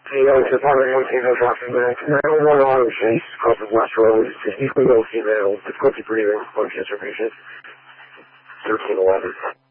Hey, it's apartment 1 female dropping back. 911 auto chase across the West Road. Equally low female, difficulty breathing, blood cancer patient. 1311.